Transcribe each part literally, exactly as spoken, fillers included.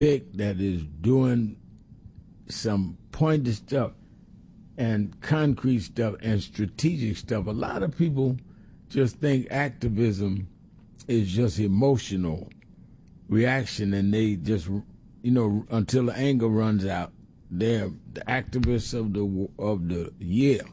Vic that is doing some pointed stuff and concrete stuff and strategic stuff. A lot of people just think activism is just emotional reaction, and they just, you know, until the anger runs out, they're the activists of the of the year.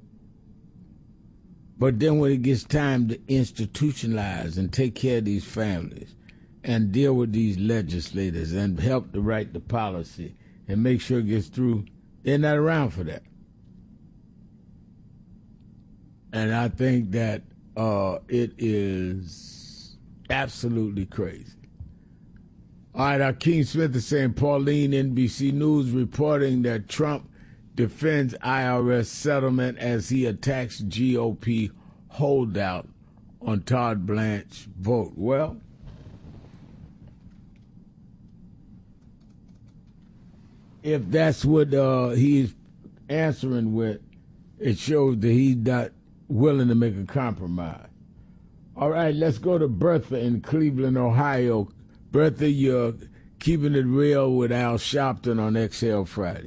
But then when it gets time to institutionalize and take care of these families and deal with these legislators and help to write the policy and make sure it gets through, they're not around for that. And I think that uh, it is absolutely crazy. All right, Akeem Smith is saying, Pauline, N B C News, reporting that Trump defends I R S settlement as he attacks G O P holdout on Todd Blanche vote. Well, if that's what uh, he's answering with, it shows that he's not willing to make a compromise. All right, let's go to Bertha in Cleveland, Ohio. Bertha, you're keeping it real with Al Sharpton on Exhale Friday.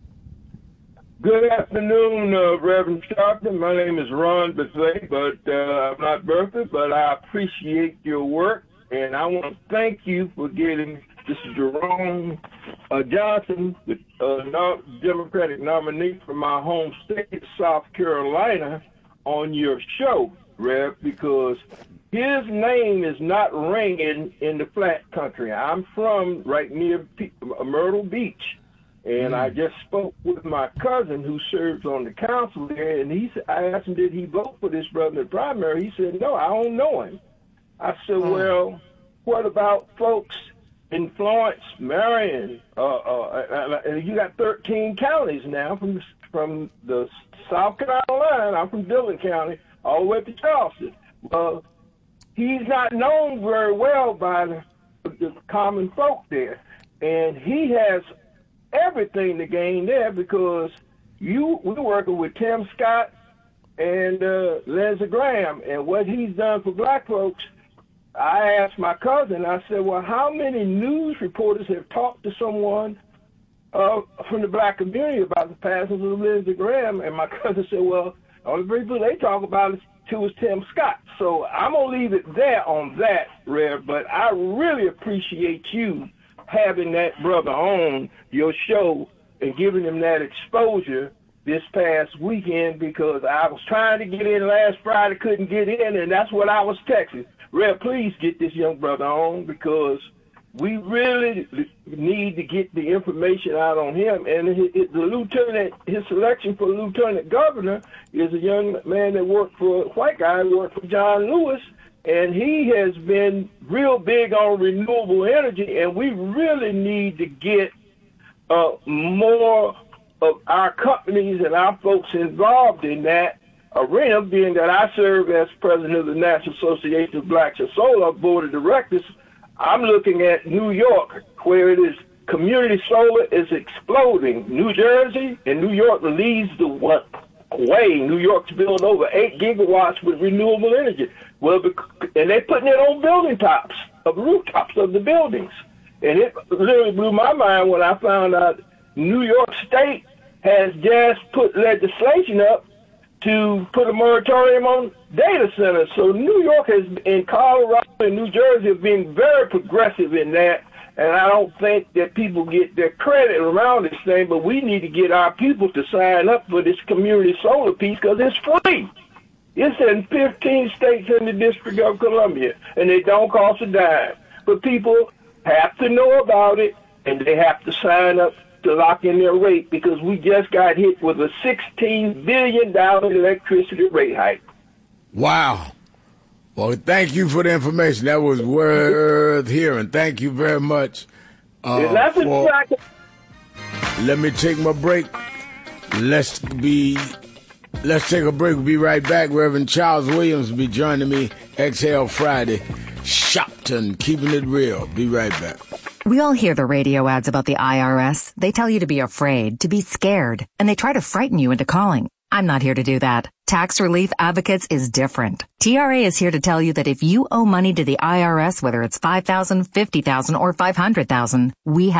Good afternoon, uh, Reverend Sharpton. My name is Ron Bethay, but uh, I'm not Bertha, but I appreciate your work, and I want to thank you for getting this Jerome uh, Johnson, the uh, no- Democratic nominee from my home state, South Carolina, on your show, Rev, because his name is not ringing in the flat country. I'm from right near P- Myrtle Beach, and mm. I just spoke with my cousin who serves on the council there, and he, I asked him, did he vote for this brother in the primary? He said, no, I don't know him. I said, mm. well, what about folks in Florence, Marion? Uh, uh, and you got thirteen counties now from, from the South Carolina line. I'm from Dillon County, all the way to Charleston. Uh, he's not known very well by the, the common folk there. And he has everything to gain there because you we're working with Tim Scott and uh, Lindsey Graham. And what he's done for black folks, I asked my cousin, I said, well, how many news reporters have talked to someone uh, from the black community about the passing of Lindsey Graham? And my cousin said, well, the only people they talk about is too is Tim Scott. So I'm going to leave it there on that, Rev, but I really appreciate you having that brother on your show and giving him that exposure this past weekend, because I was trying to get in last Friday, couldn't get in, and that's what I was texting. Rev, please get this young brother on, because we really need to get the information out on him. And his, the lieutenant, his selection for lieutenant governor is a young man that worked for, a white guy who worked for John Lewis, and he has been real big on renewable energy, and we really need to get uh, more of our companies and our folks involved in that arena, being that I serve as president of the National Association of Blacks in Solar Board of Directors. I'm looking at New York, where it is community solar is exploding. New Jersey and New York leads the way. New York's building over eight gigawatts with renewable energy. Well, and they're putting it on building tops, of rooftops of the buildings. And it literally blew my mind when I found out New York State has just put legislation up to put a moratorium on data centers. So New York has, in Colorado and New Jersey, have been very progressive in that. And I don't think that people get their credit around this thing, but we need to get our people to sign up for this community solar piece, because it's free. It's in fifteen states in the District of Columbia, and they don't cost a dime. But people have to know about it, and they have to sign up to lock in their rate, because we just got hit with a sixteen billion dollars electricity rate hike. Wow. Well, thank you for the information. That was worth hearing. Thank you very much. Uh, for... Let me take my break. Let's be. Let's take a break. We'll be right back. Reverend Charles Williams will be joining me. Exhale Friday. Shopton, keeping it real. Be right back. We all hear the radio ads about the I R S. They tell you to be afraid, to be scared, and they try to frighten you into calling. I'm not here to do that. Tax Relief Advocates is different. T R A is here to tell you that if you owe money to the I R S, whether it's five thousand dollars, fifty thousand dollars, or five hundred thousand dollars, we have